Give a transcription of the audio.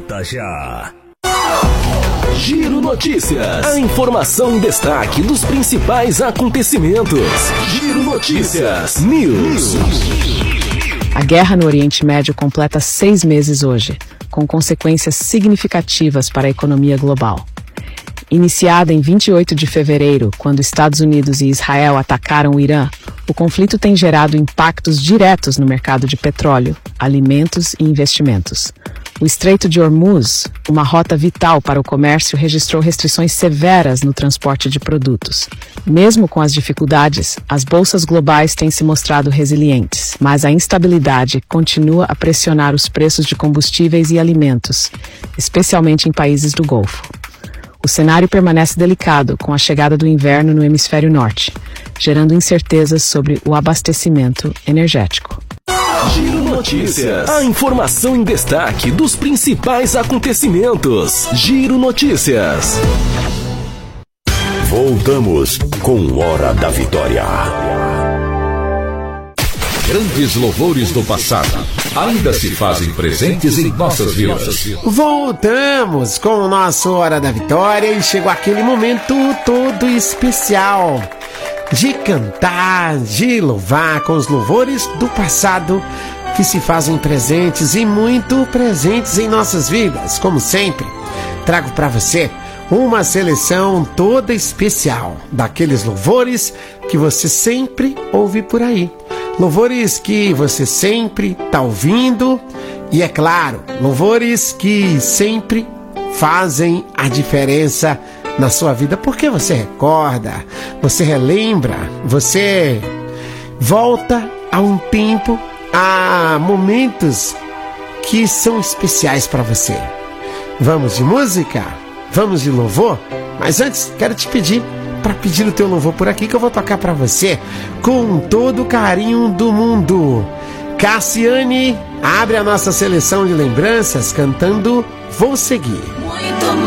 Volta já. Giro Notícias. A informação em destaque dos principais acontecimentos. Giro Notícias. News. A guerra no Oriente Médio completa 6 meses hoje, com consequências significativas para a economia global. Iniciada em 28 de fevereiro, quando Estados Unidos e Israel atacaram o Irã, o conflito tem gerado impactos diretos no mercado de petróleo, alimentos e investimentos. O Estreito de Hormuz, uma rota vital para o comércio, registrou restrições severas no transporte de produtos. Mesmo com as dificuldades, as bolsas globais têm se mostrado resilientes, mas a instabilidade continua a pressionar os preços de combustíveis e alimentos, especialmente em países do Golfo. O cenário permanece delicado com a chegada do inverno no hemisfério norte, gerando incertezas sobre o abastecimento energético. Giro Notícias. A informação em destaque dos principais acontecimentos. Giro Notícias. Voltamos com Hora da Vitória. Grandes louvores do passado ainda se fazem presentes em nossas vidas. Voltamos com o nosso Hora da Vitória e chegou aquele momento todo especial de cantar, de louvar com os louvores do passado que se fazem presentes e muito presentes em nossas vidas. Como sempre, trago para você uma seleção toda especial daqueles louvores que você sempre ouve por aí. Louvores que você sempre está ouvindo e, é claro, louvores que sempre fazem a diferença na sua vida, porque você recorda, você relembra, você volta a um tempo, a momentos que são especiais para você. Vamos de música? Vamos de louvor? Mas antes, quero te pedir para pedir o teu louvor por aqui, que eu vou tocar para você com todo o carinho do mundo. Cassiane abre a nossa seleção de lembranças cantando Vou Seguir.